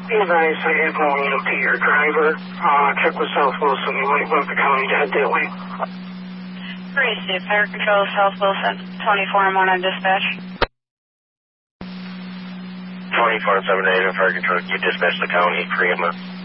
Be advised, I have no EMT or driver. Check with South Wilson. You might want the county to head that way. Great, State Fire Control, South Wilson, 24-1 on dispatch. 24-7 Fire Control, you dispatch the county, Fremont.